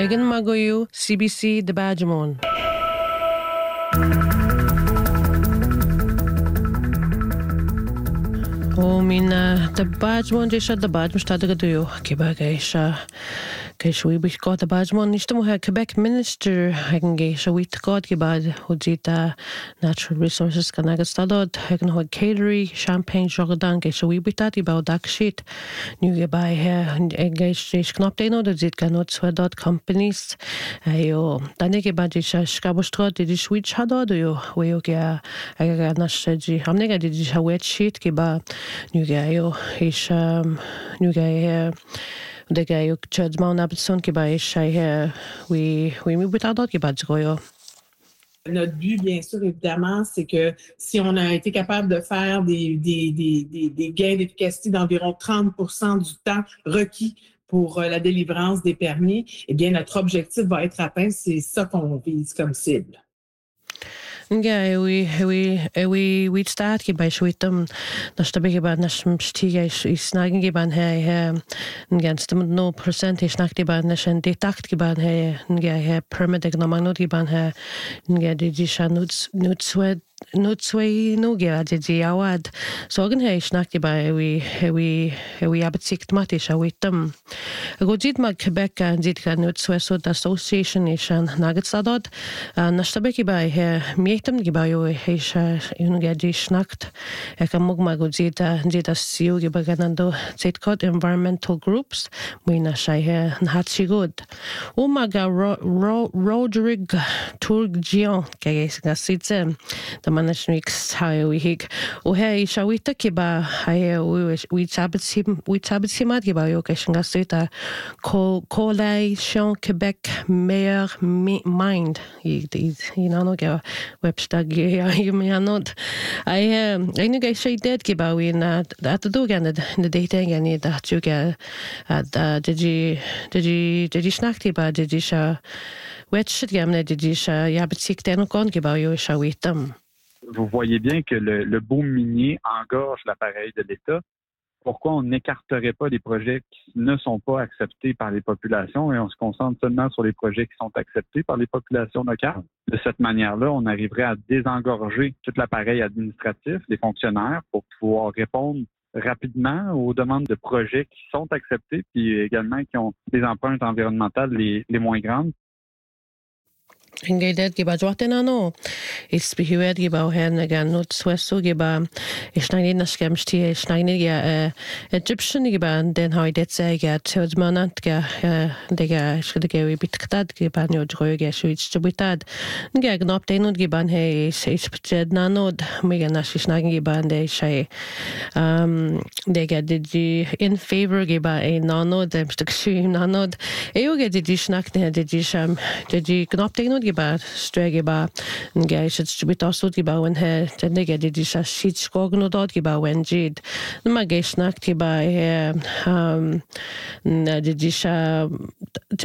Egan Magoyu, CBC de Badgemon. Mina de Badgemon de Badgemon stad go Quebec we got the Badgemon Nishtam Quebec Minister Hagan Geisha we God Gibad Hujita Natural Resources Kanaga Stadod Hagan Hog Catery Champagne Jordan Geisha we bitati about that shit New Gabai Engage Knopdeno the Zit Ganot Swedot companies Ayo Daneke Badisha Skabostrot did switch Hadod you Weoga Nashi Hamnega did you wet sheet Giba New Gayo Ish New Gay de gaio Chadman Abson qui va oui mais butadot qui va dire. Notre but, bien sûr, évidemment, c'est que si on a été capable de faire des gains d'efficacité d'environ 30% du temps requis pour la délivrance des permis, eh bien, notre objectif va être atteint. C'est ça qu'on vise comme cible. Yeah, we start by Switum. Nastabigban Nashmstiga is snagging hey against them no percentage naktiban and detactgiban hey permitting no magnotiban hey get the nutsway no get the awad. So again hey snaktiba we abit sikt matisha with them. A good jit mag Quebec and Zitka Nutswesod Association is an Naggetsadot Nastabeki by Mietem Gibayo Heisha Unugadi Schnacht Ekamugma Godzita Zita Siu Gibaganando Zitkot Environmental Groups Wina Shai Hatsi good. Umaga Rodrigue Turgion Kaga Sitzem the Manashmix Hai Hig Uhe Shawita Kiba Hai we tabit Simad Gibayo Kashingasita Collation Quebec Meilleur Mind you know Webster you may not I knew guys say dead Gibawi in that do again the dating and that you get did you snackty ba did you wet shit gamne did you yabit sick ten con Gibayo shawitam. Vous voyez bien que le boom minier engorge l'appareil de l'État. Pourquoi on n'écarterait pas les projets qui ne sont pas acceptés par les populations et on se concentre seulement sur les projets qui sont acceptés par les populations locales? De cette manière-là, on arriverait à désengorger tout l'appareil administratif, les fonctionnaires, pour pouvoir répondre rapidement aux demandes de projets qui sont acceptés puis également qui ont des empreintes environnementales les moins grandes. Ingaidet giba joatenano it's behued giba hen again not sweso giba isnaini naskemsti isnaini Egyptian giba den how det say get todmanant ga dega should ge bitkatad giba no droge switch to bitad ge gnop den und giban hey is nano mega nashisnagen giba de shay dega did you in favor giba a nano dem stuk nano euge did you snack did you gnop den giba stregiba ngai should be tosud giba when he nega did you shit skogno dot giba when jid ma ge snack giba did you